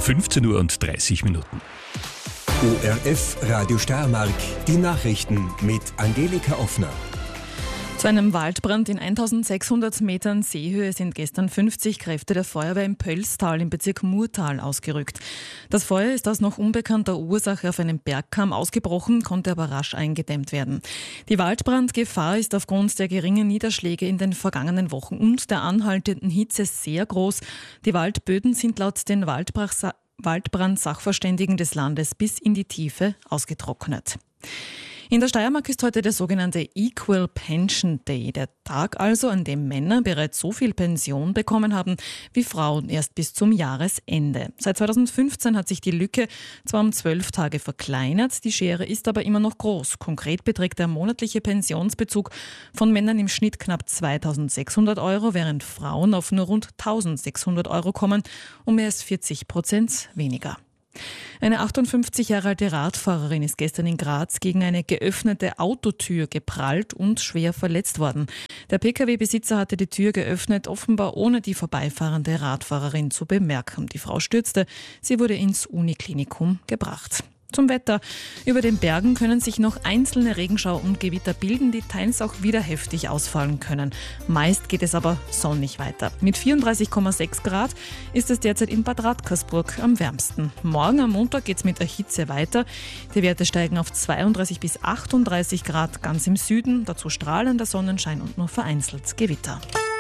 15:30 Uhr. ORF Radio Steiermark, die Nachrichten mit Angelika Offner. Zu einem Waldbrand in 1600 Metern Seehöhe sind gestern 50 Kräfte der Feuerwehr im Pölztal im Bezirk Murtal ausgerückt. Das Feuer ist aus noch unbekannter Ursache auf einem Bergkamm ausgebrochen, konnte aber rasch eingedämmt werden. Die Waldbrandgefahr ist aufgrund der geringen Niederschläge in den vergangenen Wochen und der anhaltenden Hitze sehr groß. Die Waldböden sind laut den Waldbrand-Sachverständigen des Landes bis in die Tiefe ausgetrocknet. In der Steiermark ist heute der sogenannte Equal Pension Day, der Tag also, an dem Männer bereits so viel Pension bekommen haben wie Frauen erst bis zum Jahresende. Seit 2015 hat sich die Lücke zwar um 12 Tage verkleinert, die Schere ist aber immer noch groß. Konkret beträgt der monatliche Pensionsbezug von Männern im Schnitt knapp 2.600 €, während Frauen auf nur rund 1.600 € kommen, um mehr als 40% weniger. Eine 58 Jahre alte Radfahrerin ist gestern in Graz gegen eine geöffnete Autotür geprallt und schwer verletzt worden. Der Pkw-Besitzer hatte die Tür geöffnet, offenbar ohne die vorbeifahrende Radfahrerin zu bemerken. Die Frau stürzte, sie wurde ins Uniklinikum gebracht. Zum Wetter. Über den Bergen können sich noch einzelne Regenschauer und Gewitter bilden, die teils auch wieder heftig ausfallen können. Meist geht es aber sonnig weiter. Mit 34,6 Grad ist es derzeit in Bad Radkersburg am wärmsten. Morgen am Montag geht es mit der Hitze weiter. Die Werte steigen auf 32 bis 38 Grad ganz im Süden, dazu strahlender Sonnenschein und nur vereinzelt Gewitter.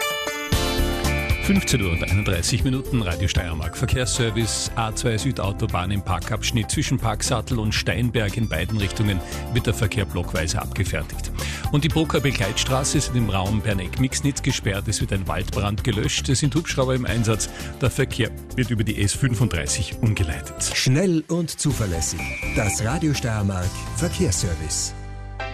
15:31 Uhr, Radio Steiermark Verkehrsservice. A2 Südautobahn im Parkabschnitt zwischen Parksattel und Steinberg in beiden Richtungen wird der Verkehr blockweise abgefertigt. Und die Brucker Begleitstraße ist im Raum Berneck-Mixnitz gesperrt. Es wird ein Waldbrand gelöscht. Es sind Hubschrauber im Einsatz. Der Verkehr wird über die S35 umgeleitet. Schnell und zuverlässig. Das Radio Steiermark Verkehrsservice.